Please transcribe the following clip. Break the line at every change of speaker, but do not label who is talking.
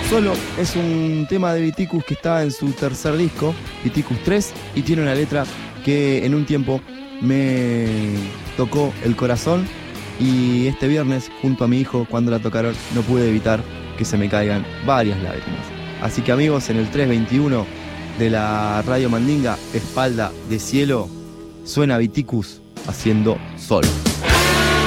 Solo es un tema de Viticus que está en su tercer disco, Viticus 3, y tiene una letra que en un tiempo me tocó el corazón, y este viernes junto a mi hijo cuando la tocaron no pude evitar que se me caigan varias lágrimas. Así que amigos, en el 321 de la Radio Mandinga, Espalda de Cielo, suena Viticus haciendo Solo.